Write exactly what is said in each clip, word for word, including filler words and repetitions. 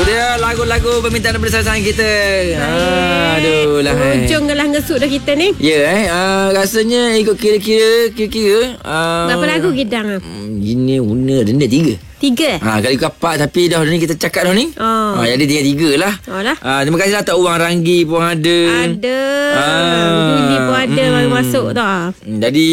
dia lagu-lagu permintaan daripada sasaran kita. Ha, aduh lah. Hujung gelah ngesuk dah kita ni. Ya eh uh, rasanya ikut kira-kira kira-kira uh, berapa lagu Gidang? Um, ini una denda tiga. Tiga? Ha, kali kapak tapi dah ni kita cakap dah ni. Oh. Ha, jadi tiga-tiga lah. Oh lah. Ha, terima kasih lah tak Wang Ranggi pun ada. Ada. Ah. Buli pun ada Hmm. baru masuk tau. Jadi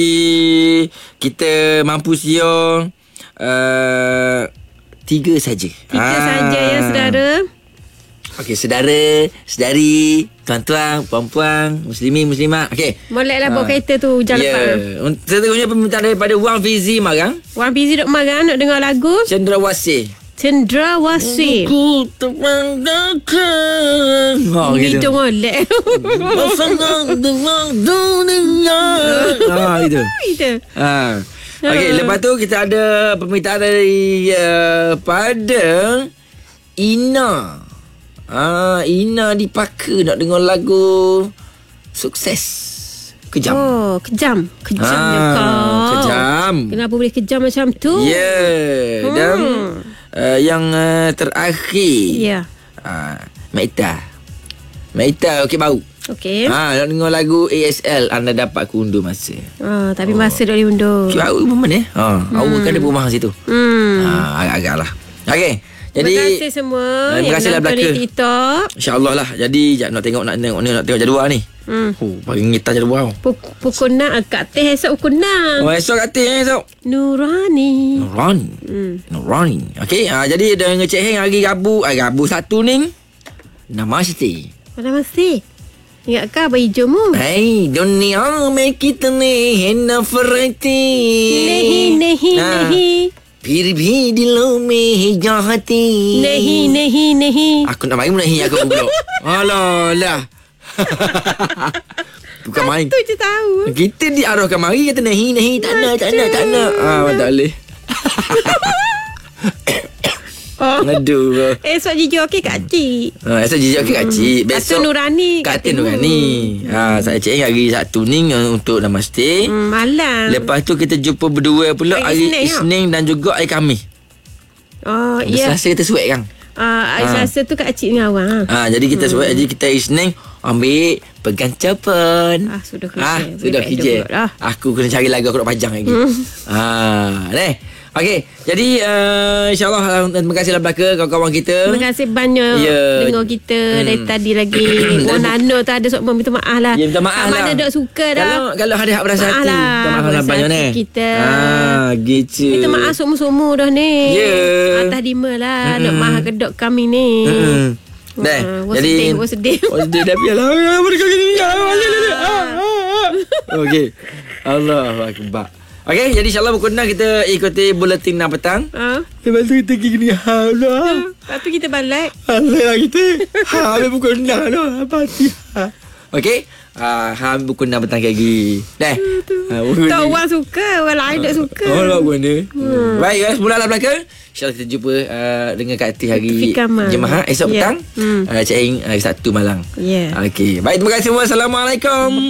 kita mampu siok uh, tiga saja. Tiga Ah. saja ya saudara. Okey, saudara, saudari, tuan-tuan, puan-puan, muslimin, muslimat. Okey. Moleklah bawa Ah. kereta tu jalan Ya. yeah. Yeah. Seterusnya permintaan daripada Wang Fizi Marang. Wang Fizi duk marang nak dengar lagu Cendrawasih. Cendrawasih. Ku terpandangkan. Ha, gitu. Gitu molek. Pasangan dengan dunia. Ha, gitu. Gitu. Ha. Okey, lepas tu kita ada permintaan dari uh, pada Ina. Ah, Ina dipaka nak dengar lagu Sukses. Kejam. Oh, kejam. Kejamnya Ah, kau. kejam. Kenapa boleh kejam macam tu? Ya. Yeah. Hmm. Dan uh, yang uh, terakhir. Ya. Ah, Maita. Maita okey bau. Okey. Ha, nak dengar lagu A S L anda dapat ku undur masa. Ah, tapi masa dah diundur. Okey bau mana eh? Ha, hmm. awak kan ada rumah situ. Hmm. Ha, agak-agak lah. Okey. Jadi Terima kasih semua terima yang kasih lah nonton belaka. di TikTok. InsyaAllah lah. Jadi jap nak tengok nak tengok ni nak tengok jadual ni. Hmm. Oh, bagi ngitar jadual. Puk- Pukul nak kat teh esok pukul nak. Oh, esok kat teh esok. Nurani. Nurani. Hmm. Nurani. Okey, ha, jadi dah ngecek hang hari Rabu, hari Rabu satu ni. Namaste. Mana masih? Ingatkah abang hijau mu? Hey, dunia में कितने हैं नफरती. Nehi, nehi, Ha. nehi. फिर भी दिलों में है चाहती. Nehi, nehi, nehi. Aku nak main pun nak hi aku pula. Alah lah. Bukan main. Tu je tahu. Kita diarahkan mari kata nahi nahi tak nak tak nak tak nak. Ah tak boleh. Oh. Aduh. Esok jijik okey kak cik. Ha, esok jijik okey kak cik. Besok Kata Nurani. Kata Nurani. Ha, saya cik hari Sabtu ni uh, untuk namaste. Hmm, malam. Lepas tu kita jumpa berdua pula Hari hari Isnin, Isnin dan juga hari Khamis. Oh, Hari ya. Selasa kita suet kan. Ah, hari Ha. Selasa tu kak cik dengan awang. Ha, jadi kita hmm. suet jadi kita Isnin ambil pegang telefon. Ah, sudah kerja. Ah, Boleh sudah tak kerja. hidup lah. Aku kena cari lagu aku nak pajang lagi. Hmm. Ha, ni. Okey, jadi uh, insyaAllah terima kasihlah belaka kawan-kawan kita. Terima kasih banyak Ya. dengar kita Hmm. dari tadi lagi. Orang Nano tu ada sok minta maaf lah. Ya, minta maaf Sama lah. ada dok suka dah. Kalau kalau ada hak berasa Maaf hati. lah, Minta maaf lah berasa banyak hati ni. kita. Ah, gitu. Minta maaf semua-semua dah ni. Ya. Atas dima lah. Mm-mm. Dok maaf kedok kami ni. Hmm. Dah. Ah, wah Jadi sedih, wah sedih. Oh sedih dah biarlah. Mereka gini. Okey. Allahu akbar. Okey, jadi insyaAllah pukul enam kita ikuti buletin enam petang. Ha? Lepas tu kita pergi gini. Allah. Lepas tu kita balik. Allah lah kita. Ha, habis pukul enam lah. Apa hati. Ha. Okey. Ha, ha, pukul enam petang lagi. Dah. Ha, Tak orang suka, orang lain tak suka. Oh, nampak benda. Hmm. Baik, guys. Mula lah belakang. InsyaAllah kita jumpa uh, dengan Kak Atif hari Fikama. Jemaah esok Yeah. petang. Hmm. Uh, Cik Aing hari Sabtu malang. Ya. Okey. Baik, terima kasih semua. Assalamualaikum.